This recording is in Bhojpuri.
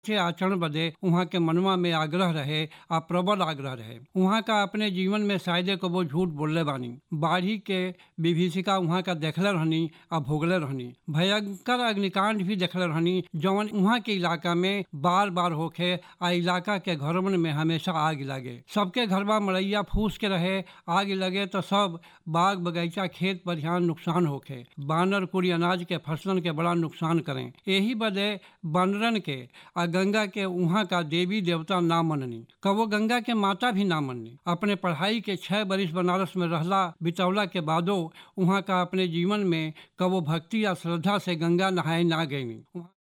से आचरण बदे उहाँ के मनवा में आग्रह रहे आ प्रबल आग्रह रहे। उहाँ का अपने जीवन में शायदे को वो झूठ बोलले बानी। बाढ़ी के विभीषिका उहाँ का देखले रहनी आ भोगले रहनी। भयंकर अग्निकांड भी देखले रहनी जौन उहाँ के इलाका में बार बार होखे आ इलाका के घरवन में हमेशा आग लगे। सबके घरवा मड़ैया फूस के रहे, आग लगे तो सब बाग बगीचा खेत परिहान नुकसान होखे। बानर कुड़ी अनाज के फसलन के बड़ा नुकसान करें। यही बदे बानरन के आ गंगा के उहाँ का देवी देवता ना मननी। कबो गंगा के माता भी ना मननी। अपने पढ़ाई के 6 बरिस बनारस में रहला बितौला के बादो उहाँ का अपने जीवन में कबो भक्ति या श्रद्धा से गंगा नहाए ना गईनी।